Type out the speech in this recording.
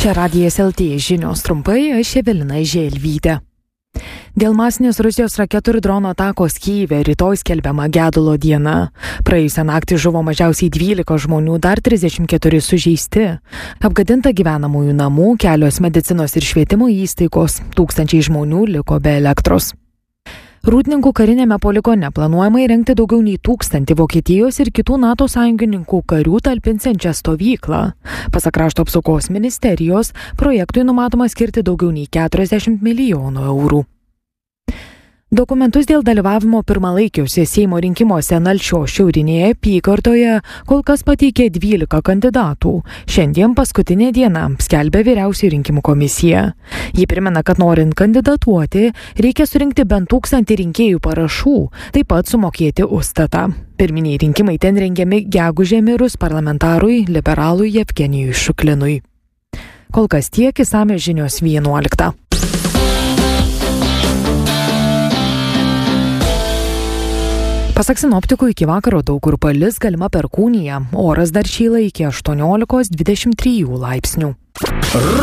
Čia Radijas LT žinios trumpai, aš Evelina Želvytė. Dėl masinės Rusijos raketų ir dronų atakos Kyjive rytoj skelbiama gedulo diena. Praėjusią naktį žuvo mažiausiai 12 žmonių, dar 34 sužeisti. Apgadinta gyvenamųjų namų, kelios medicinos ir švietimo įstaigos, tūkstančiai žmonių liko be elektros. Rūdninkų karinėme poligone planuojama įrengti daugiau nei 1000 Vokietijos ir kitų NATO sąjungininkų karių talpinsiančią stovyklą. Pasak Krašto apsaugos ministerijos, projektui numatoma skirti daugiau nei 40 milijonų eurų. Dokumentus dėl dalyvavimo pirmalaikiuose Seimo rinkimuose Nalšios šiaurinėje apygardoje kol kas pateikė 12 kandidatų. Šiandien paskutinė diena, skelbia Vyriausioji rinkimų komisija. Ji primena, kad norint kandidatuoti, reikia surinkti bent 1000 rinkėjų parašų, taip pat sumokėti užstatą. Pirminiai rinkimai ten rengiami gegužę mirus parlamentarui liberalui Jevgenijui Šuklinui. Kol kas tiek, išsamios žinios 11. Pasak sinoptikų, iki vakaro daug kur palis, galima perkūnija. Oras dar šyla iki 18–23 laipsnių.